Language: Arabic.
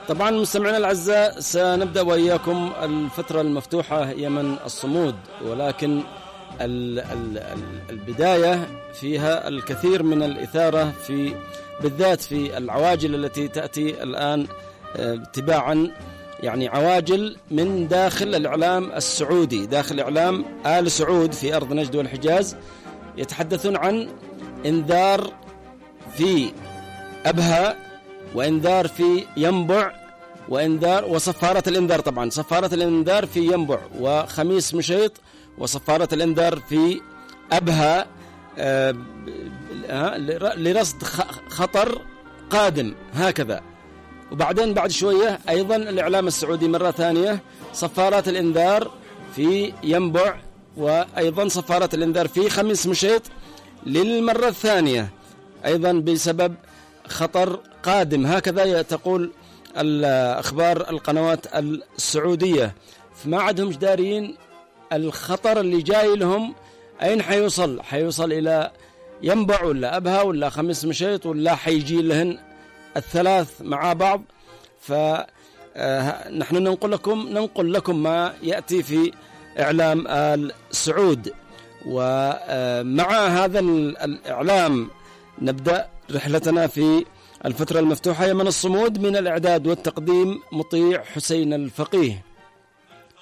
طبعا مستمعينا الأعزاء، سنبدأ وإياكم الفترة المفتوحة يمن الصمود، ولكن البداية فيها الكثير من الإثارة بالذات في العواجل التي تأتي الآن تباعا، يعني عواجل من داخل الإعلام السعودي، داخل إعلام آل سعود في أرض نجد والحجاز، يتحدثون عن إنذار في أبها، وإنذار في ينبع، وإنذار وصفارة الإنذار. طبعا صفارة الإنذار في ينبع وخميس مشيط، وصفارة الإنذار في أبها لرصد خطر قادم هكذا. وبعدين بعد شوية أيضا الإعلام السعودي مرة ثانية صفارات الإنذار في ينبع، وأيضا صفارات الإنذار في خميس مشيط للمرة الثانية أيضا بسبب خطر قادم، هكذا تقول الأخبار القنوات السعودية. فما عندهم دارين الخطر اللي جاي لهم أين حيوصل إلى ينبع ولا أبها ولا خميس مشيط، ولا حيجي لهن الثلاث مع بعض. فنحن ننقل لكم ما يأتي في إعلام آل سعود، ومع هذا الإعلام نبدأ رحلتنا في الفترة المفتوحة يمن الصمود. من الإعداد والتقديم مطيع حسين الفقيه.